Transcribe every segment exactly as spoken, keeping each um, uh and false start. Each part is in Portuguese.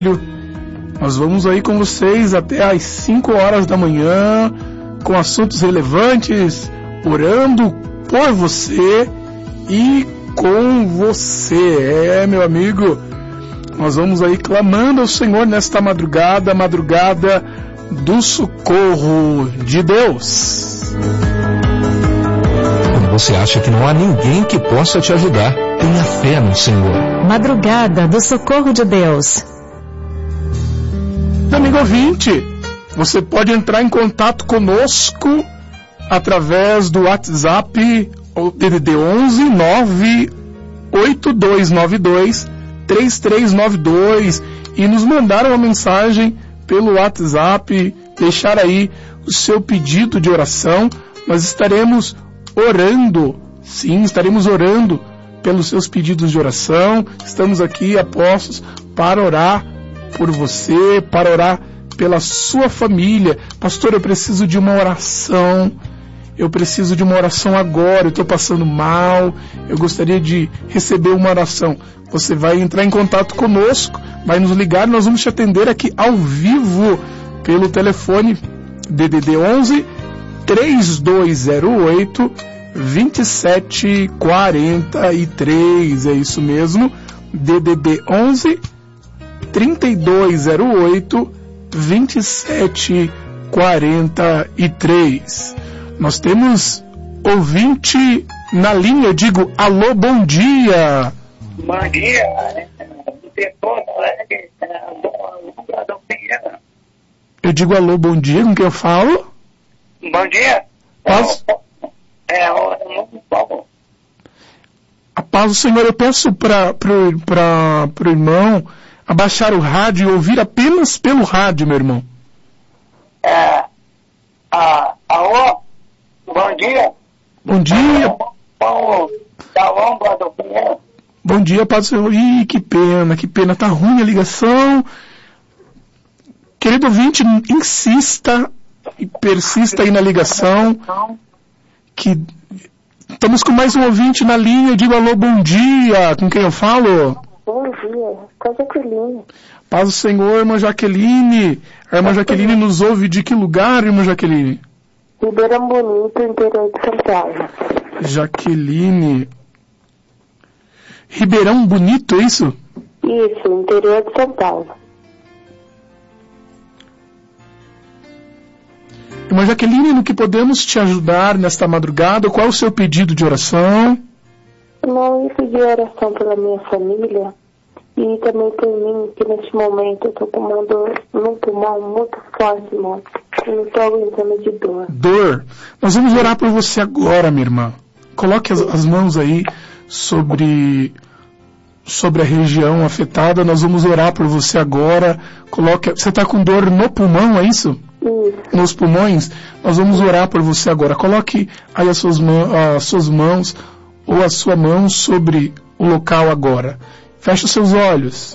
Nós vamos aí com vocês até às cinco horas da manhã, com assuntos relevantes, orando por você e com você. É, meu amigo, nós vamos aí clamando ao Senhor nesta madrugada, madrugada do socorro de Deus. Quando você acha que não há ninguém que possa te ajudar, tenha fé no Senhor. Madrugada do socorro de Deus. Amigo ouvinte, você pode entrar em contato conosco através do WhatsApp D D D onze nove oito dois nove dois três três nove dois e nos mandar uma mensagem pelo WhatsApp, deixar aí o seu pedido de oração. Nós estaremos orando, sim, estaremos orando pelos seus pedidos de oração. Estamos aqui apostos para orar por você, para orar pela sua família. Pastor, eu preciso de uma oração, eu preciso de uma oração agora, eu estou passando mal, eu gostaria de receber uma oração. Você vai entrar em contato conosco, vai nos ligar, nós vamos te atender aqui ao vivo pelo telefone D D D onze três dois zero oito dois sete quatro três, é isso mesmo, D D D onze trinta e dois zero oito vinte e sete quarenta e três. Nós temos ouvinte na linha. Eu digo alô, bom dia. Bom dia. Eu digo alô, bom dia. Com quem eu falo? Bom dia. Paz. É, é, a paz do Senhor. Eu peço para o irmão abaixar o rádio e ouvir apenas pelo rádio, meu irmão. É, a, alô, bom dia. Bom dia. Bom, tá bom, Brother Pinheiro? Bom dia, Pai do Senhor. Ih, que pena, que pena, tá ruim a ligação. Querido ouvinte, insista e persista aí na ligação, que estamos com mais um ouvinte na linha. Eu digo alô, bom dia. Com quem eu falo? Bom dia, com a Jaqueline. Paz do Senhor, irmã Jaqueline. A irmã Jaqueline nos ouve de que lugar, irmã Jaqueline? Ribeirão Bonito, interior de São Paulo. Jaqueline. Ribeirão Bonito, é isso? Isso, interior de São Paulo. Irmã Jaqueline, no que podemos te ajudar nesta madrugada? Qual é o seu pedido de oração? Não, eu pedi oração pela minha família e também por mim, que neste momento eu estou com uma dor no pulmão muito forte, irmão. Eu não estou aguentando de dor. Dor? Nós vamos orar por você agora, minha irmã. Coloque as, as mãos aí sobre, sobre a região afetada. Nós vamos orar por você agora. Coloque, você está com dor no pulmão, é isso? Isso. Nos pulmões? Nós vamos orar por você agora. Coloque aí as suas, mãos, as suas mãos ou a sua mão sobre o local agora. Feche os seus olhos.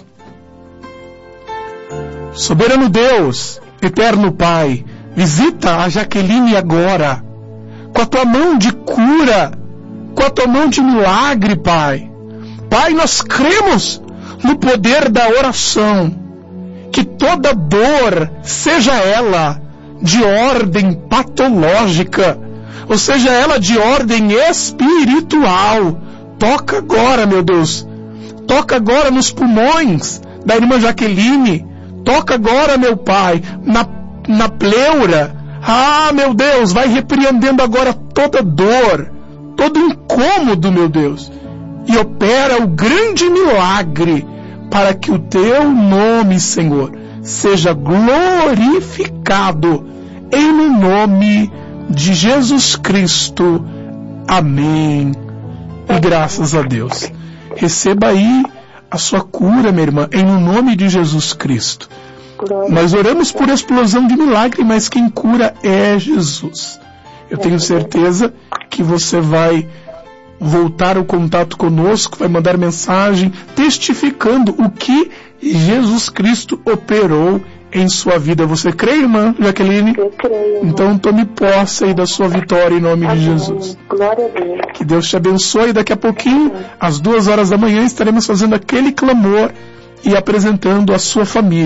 Soberano Deus, eterno Pai, visita a Jaqueline agora, com a tua mão de cura, com a tua mão de milagre, Pai. Pai, nós cremos no poder da oração, que toda dor, seja ela de ordem patológica, ou seja ela de ordem espiritual, toca agora, meu Deus, toca agora nos pulmões da irmã Jaqueline, toca agora, meu Pai, na, na pleura. Ah, meu Deus, vai repreendendo agora toda dor, todo incômodo, meu Deus, e opera o grande milagre, para que o teu nome, Senhor, seja glorificado, em nome de Jesus Cristo. Amém. E graças a Deus. Receba aí a sua cura, minha irmã, em nome de Jesus Cristo. Nós oramos por explosão de milagre, mas quem cura é Jesus. Eu tenho certeza que você vai voltar ao contato conosco, vai mandar mensagem testificando o que Jesus Cristo operou em sua vida. Você crê, irmã Jaqueline? Eu creio. Então tome posse aí da sua vitória em nome Amém. de Jesus. Glória a Deus. Que Deus te abençoe. Daqui a pouquinho, às duas horas da manhã, estaremos fazendo aquele clamor e apresentando a sua família.